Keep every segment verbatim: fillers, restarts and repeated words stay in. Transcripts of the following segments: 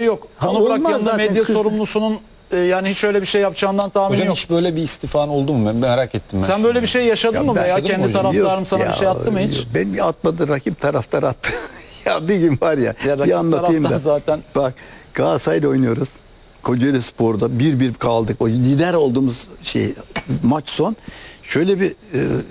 yok. Ha, Onu bırak, olmaz yanında zaten medya kız- sorumlusunun e, yani hiç öyle bir şey yapacağından tahmin Hocam yok. hiç böyle bir istifan oldu mu? Ben merak ettim ben. Sen şimdi. böyle bir şey yaşadın Ya mı ben veya yaşadım kendi hocam. taraftarım Yok sana ya, bir şey attı mı hiç? yok. Ben bir atmadı, rakip taraftar attı. Ya bir gün var ya, Ya bir rakip anlatayım da. taraftar zaten. Bak, Galatasaray'la oynuyoruz. Kocaeli Spor'da bir bir kaldık. O lider olduğumuz şey maç son. Şöyle bir e,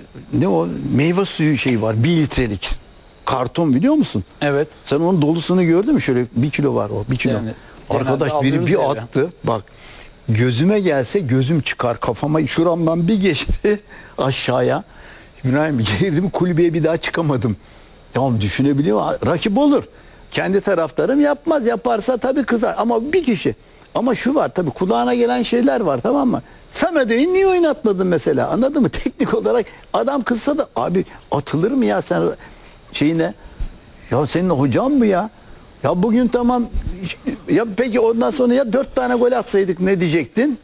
ne o meyve suyu şey var, bir litrelik karton, biliyor musun? Evet. Sen onun dolusunu gördün mü? Şöyle bir kilo var o, bir kilo. Yani Arkadaş genelde biri alıyoruz bir ya. attı. Bak, gözüme gelse gözüm çıkar, kafama şuramdan bir geçti aşağıya. İbrahim, girdim kulübeye, bir daha çıkamadım. Tamam, düşünebiliyor musun? Rakip olur. Kendi taraftarım yapmaz. Yaparsa tabii kızar. Ama bir kişi. Ama şu var tabii, kulağına gelen şeyler var, tamam mı? Samet'i niye oynatmadın mesela? Anladın mı? Teknik olarak adam kızsa da abi atılır mı ya sen şeyine? Ya senin hocam bu ya. Ya bugün tamam. Ya peki ondan sonra ya dört tane gol atsaydık ne diyecektin?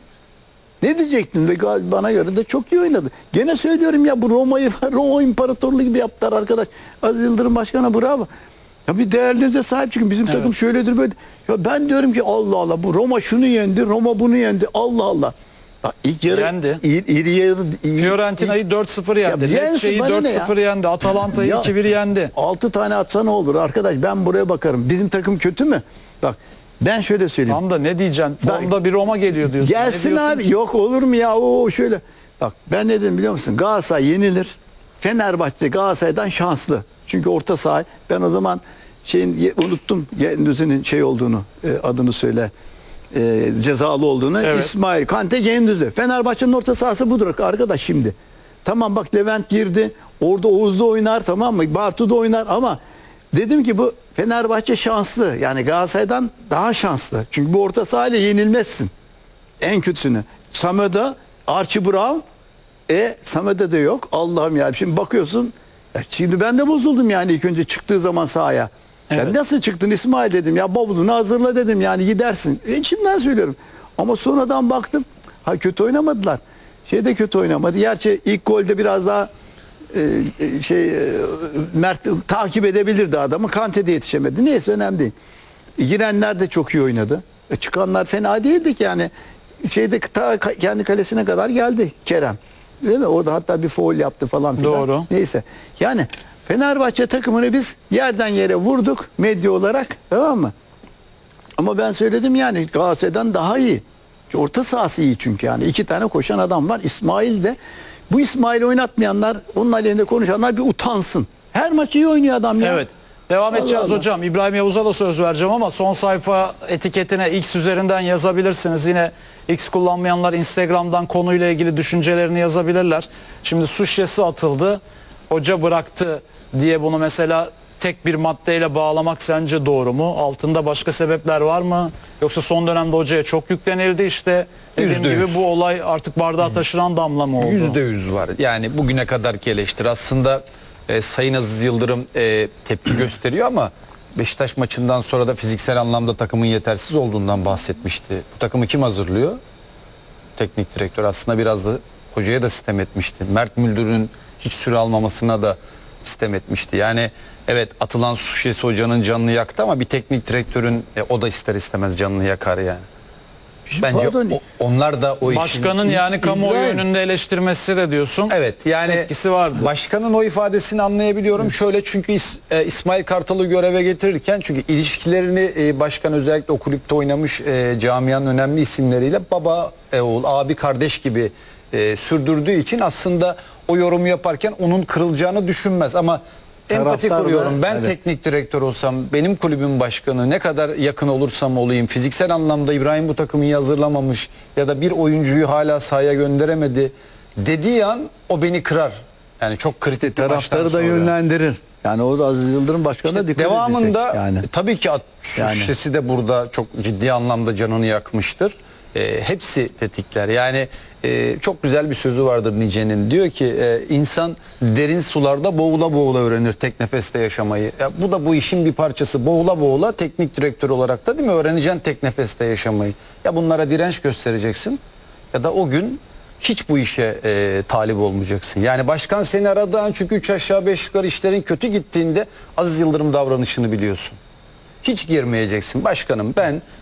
Ne diyecektin? Ve gal- bana göre de çok iyi oynadı. Gene söylüyorum ya, bu Roma'yı Roma İmparatorluğu gibi yaptılar arkadaş. Aziz Yıldırım Başkan'a bravo. Ya bir değerlerinize sahip çıkın. Bizim Evet. takım şöyledir böyle. Ya ben diyorum ki Allah Allah, bu Roma şunu yendi, Roma bunu yendi. Allah Allah. Ya ilk yarı Yendi. İri, iri yarı iyi- Fiorentina'yı dört sıfır yendi. Ya yensin, Lecce'yi bana ne dört sıfır ya? yendi. Atalanta'yı Ya, iki bir yendi. altı tane atsa ne olur arkadaş, ben buraya bakarım. Bizim takım kötü mü? Bak, ben şöyle söyleyeyim. Tam da ne diyeceksin? Ben- Formda bir Roma geliyor diyorsun. Ne Gelsin diyorsun abi. ki? Yok olur mu ya? O şöyle. Bak, ben ne dedim biliyor musun? Galatasaray yenilir. Fenerbahçe Galatasaray'dan şanslı. Çünkü orta saha. Ben o zaman şeyin ye- unuttum. Gendüz'ün şey olduğunu, e, adını söyle. E, cezalı olduğunu. Evet. İsmail Kante Gendüz'ü. Fenerbahçe'nin orta sahası budur arkadaş şimdi. Tamam bak, Levent girdi. Orada Oğuz'da oynar, tamam mı? Bartu'da oynar ama dedim ki bu Fenerbahçe şanslı. Yani Galatasaray'dan daha şanslı. Çünkü bu orta sahayla yenilmezsin. En kötüsünü. Samet'e, Archie Brown, e Samet'e de yok. Allah'ım ya. Şimdi bakıyorsun. Ya şimdi ben de bozuldum yani ilk önce çıktığı zaman sahaya. Evet. Ya nasıl çıktın İsmail dedim ya, bavulunu hazırla dedim yani, gidersin. E, içimden söylüyorum. Ama sonradan baktım. Ha, kötü oynamadılar. Şey de kötü oynamadı. Gerçi ilk golde biraz daha e, e, şey e, Mert takip edebilirdi adamı. Kante de yetişemedi. Neyse, önemli değil. E, girenler de çok iyi oynadı. E, çıkanlar fena değildi ki yani. Şeyde ta ka- kendi kalesine kadar geldi Kerem. Değil mi? Orada hatta bir faul yaptı falan filan. Doğru. Neyse. Yani Fenerbahçe takımını biz yerden yere vurduk medya olarak, tamam mı? Ama ben söyledim yani, Galatasaray'dan daha iyi. Orta sahası iyi çünkü yani. iki tane koşan adam var. İsmail de. Bu İsmail oynatmayanlar, onun aleyhinde konuşanlar bir utansın. Her maç iyi oynuyor adam ya. Evet. Devam Allah edeceğiz Allah. hocam. İbrahim Yavuz'a da söz vereceğim ama son sayfa etiketine X üzerinden yazabilirsiniz. Yine X kullanmayanlar Instagram'dan konuyla ilgili düşüncelerini yazabilirler. Şimdi su şişesi atıldı. Hoca bıraktı diye bunu mesela tek bir maddeyle bağlamak sence doğru mu? Altında başka sebepler var mı? Yoksa son dönemde hocaya çok yüklenildi işte. Dediğim Yüzde gibi yüz. bu olay artık bardağı taşıran damla mı oldu? Yüzde yüz var. Yani bugüne kadarki eleştiri aslında e, Sayın Aziz Yıldırım e, tepki gösteriyor ama Beşiktaş maçından sonra da fiziksel anlamda takımın yetersiz olduğundan bahsetmişti. Bu takımı kim hazırlıyor? Teknik direktör. Aslında biraz da hocaya da sitem etmişti. Mert Müldür'ün hiç süre almamasına da sitem etmişti. Yani evet, atılan su şişesi hocanın canını yaktı ama bir teknik direktörün e, o da ister istemez canını yakar yani. Bence Pardon. o- onlar da o işin... Başkanın yani kamuoyu İbrahim. önünde eleştirmesi de diyorsun. Evet, yani Etkisi vardı. başkanın o ifadesini anlayabiliyorum. Şöyle, çünkü İs- e, İsmail Kartal'ı göreve getirirken, çünkü ilişkilerini e, başkan özellikle o kulüpte oynamış e, camianın önemli isimleriyle baba, e, oğul, abi, kardeş gibi e, sürdürdüğü için aslında o yorumu yaparken onun kırılacağını düşünmez ama empati Taraftar da- kuruyorum. Ben evet. teknik direktör olsam, benim kulübün başkanı, ne kadar yakın olursam olayım, fiziksel anlamda İbrahim bu takımı iyi hazırlamamış ya da bir oyuncuyu hala sahaya gönderemedi dediği an o beni kırar. Yani çok kritik bir maçtan Taraftarı da sonra. yönlendirir. Yani o da Aziz Yıldırım Başkanı da İşte dikkat devamında edecek yani. tabii ki at Yani. şişesi de burada çok ciddi anlamda canını yakmıştır. E, hepsi tetikler. Yani e, çok güzel bir sözü vardır Nice'nin. Diyor ki e, insan derin sularda boğula boğula öğrenir tek nefeste yaşamayı. Ya, bu da bu işin bir parçası. Boğula boğula teknik direktör olarak da, değil mi, öğreneceksin tek nefeste yaşamayı. Ya bunlara direnç göstereceksin ya da o gün hiç bu işe e, talip olmayacaksın. Yani başkan seni aradığı an, çünkü üç aşağı beş yukarı işlerin kötü gittiğinde Aziz Yıldırım davranışını biliyorsun. Hiç girmeyeceksin. Başkanım, ben